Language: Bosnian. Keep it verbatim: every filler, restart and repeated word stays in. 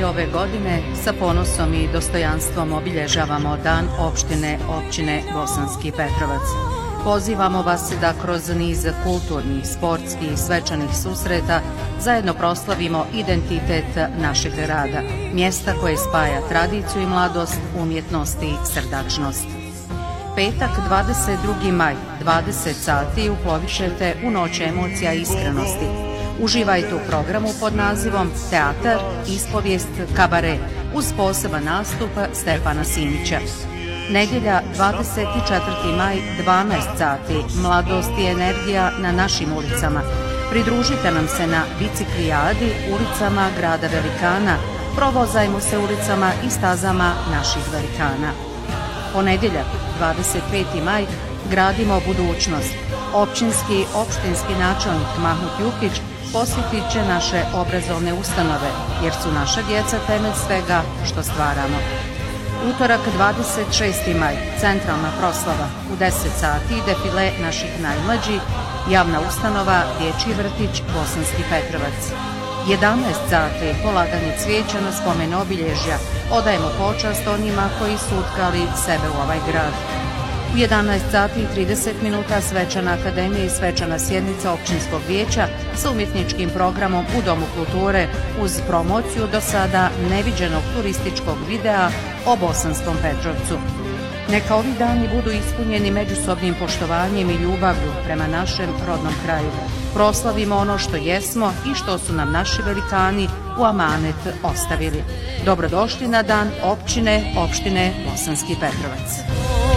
i ove godine sa ponosom i dostojanstvom obilježavamo Dan opštine općine Bosanski Petrovac. Pozivamo vas da kroz niz kulturnih, sportskih i svečanih susreta zajedno proslavimo identitet našeg grada, mjesta koje spaja tradiciju i mladost, umjetnost i srdačnost. Petak, dvadeset drugi maj, dvadeset sati uplovišete u noć emocija i iskrenosti. Uživajte u programu pod nazivom Teatar, ispovijest, kabare uz poseban nastup Stefana Simića. Nedjelja, dvadeset četvrti maj, dvanaest sati, mladost i energija na našim ulicama. Pridružite nam se na biciklijadi ulicama grada velikana, provozajmo se ulicama i stazama naših velikana. Ponedjeljak, dvadeset peti maj, gradimo budućnost. Općinski, opštinski načelnik Mahmut Jukić posjetit će naše obrazovne ustanove, jer su naša djeca temelj svega što stvaramo. Utorak, dvadeset šesti maj, centralna proslava, u deset sati defile naših najmlađih, javna ustanova Dječji vrtić Bosanski Petrovac. jedanaest sati, polaganje cvijeća na spomen obilježja, odajemo počast onima koji su utkali sebe u ovaj grad. U jedanaest sati i trideset minuta svečana akademija i svečana sjednica općinskog vijeća sa umjetničkim programom u Domu kulture uz promociju do sada neviđenog turističkog videa o Bosanskom Petrovcu. Neka ovi dani budu ispunjeni međusobnim poštovanjem i ljubavlju prema našem rodnom kraju. Proslavimo ono što jesmo i što su nam naši velikani u amanet ostavili. Dobrodošli na Dan općine opštine Bosanski Petrovac.